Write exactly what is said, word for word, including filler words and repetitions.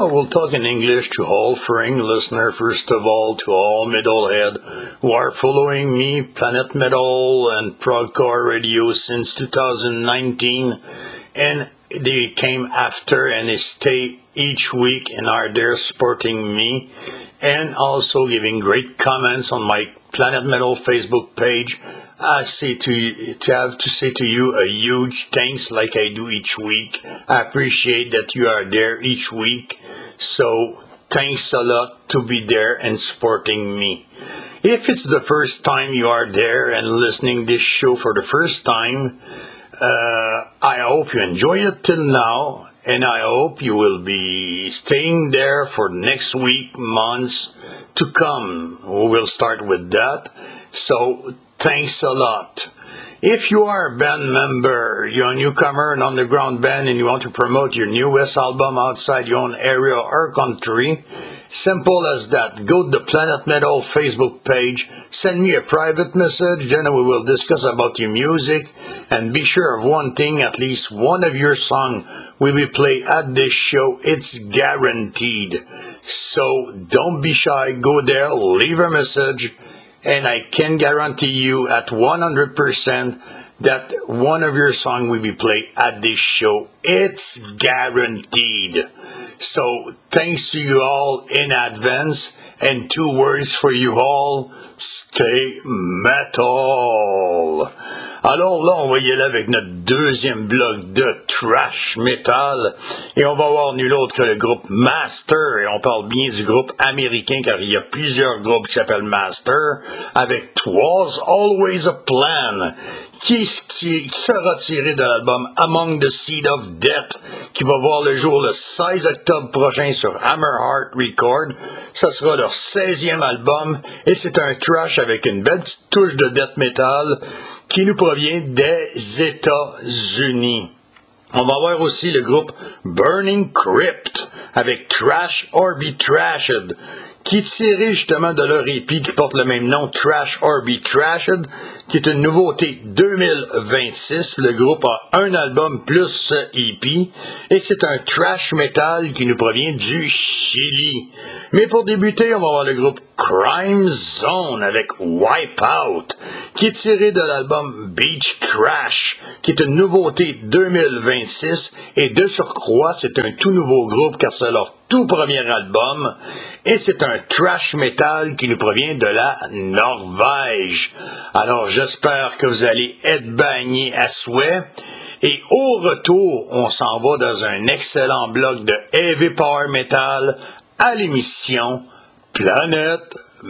now we'll talk in English to all foreign listeners, first of all, to all Metalhead who are following me, Planet Metal and Progcore Radio since two thousand nineteen, and they came after and they stay each week and are there supporting me, and also giving great comments on my Planet Metal Facebook page. I say to you, to have to say to you a huge thanks like I do each week. I appreciate that you are there each week. So thanks a lot to be there and supporting me. If it's the first time you are there and listening this show for the first time, uh, I hope you enjoy it till now, and I hope you will be staying there for next week, months to come. We will start with that. So thanks a lot. If you are a band member, you're a newcomer, an underground band, and you want to promote your newest album outside your own area or country, simple as that. Go to the Planet Metal Facebook page, send me a private message, then we will discuss about your music, and be sure of one thing, at least one of your songs will be played at this show. It's guaranteed. So don't be shy, go there, leave a message, and I can guarantee you at one hundred percent that one of your songs will be played at this show. It's guaranteed. So thanks to you all in advance. And two words for you all, stay metal. Alors là, on va y aller avec notre deuxième bloc de thrash metal. Et on va voir nul autre que le groupe Master. Et on parle bien du groupe américain, car il y a plusieurs groupes qui s'appellent Master, avec Twas Always a Plan, qui, qui sera tiré de l'album Among the Seed of Death, qui va voir le jour le seize octobre prochain sur Hammerheart Records. Ça sera leur seizième album, et c'est un thrash avec une belle petite touche de death metal qui nous provient des États-Unis. On va voir aussi le groupe Burning Crypt avec Trash or Be Trashed, qui est tiré justement de leur E P qui porte le même nom, Trash or Be Trashed, qui est une nouveauté deux mille vingt-six. Le groupe a un album plus ce E P, et c'est un thrash metal qui nous provient du Chili. Mais pour débuter, on va voir le groupe Crime Zone avec Wipeout, qui est tiré de l'album Beach Trash, qui est une nouveauté deux mille vingt-six, et de surcroît, c'est un tout nouveau groupe car c'est leur tout premier album, et c'est un thrash metal qui nous provient de la Norvège. Alors j'espère que vous allez être baignés à souhait, et au retour, on s'en va dans un excellent bloc de heavy power metal à l'émission Planète